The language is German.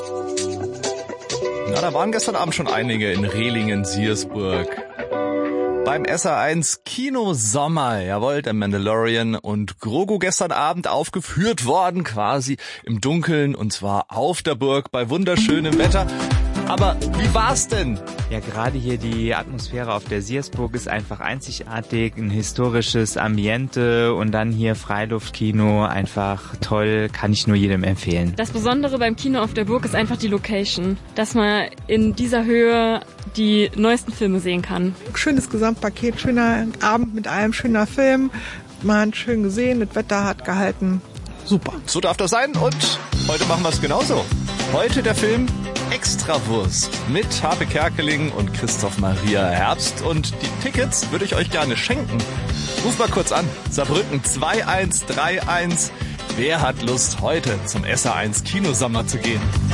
Na, da waren gestern Abend schon einige in Rehlingen-Siersburg. Beim SR1 Kino Sommer, jawohl, der Mandalorian und Grogu gestern Abend aufgeführt worden, quasi im Dunkeln, und zwar auf der Burg bei wunderschönem Wetter. Aber wie war's denn? Ja, gerade hier die Atmosphäre auf der Siersburg ist einfach einzigartig, ein historisches Ambiente und dann hier Freiluftkino, einfach toll, kann ich nur jedem empfehlen. Das Besondere beim Kino auf der Burg ist einfach die Location, dass man in dieser Höhe die neuesten Filme sehen kann. Schönes Gesamtpaket, schöner Abend mit allem, schöner Film, man hat schön gesehen, das Wetter hat gehalten, super. So darf das sein und heute machen wir es genauso. Heute der Film Extrawurst mit Harpe Kerkeling und Christoph Maria Herbst, und die Tickets würde ich euch gerne schenken. Ruf mal kurz an, Saarbrücken 2131. Wer hat Lust, heute zum SR1 Kinosommer zu gehen?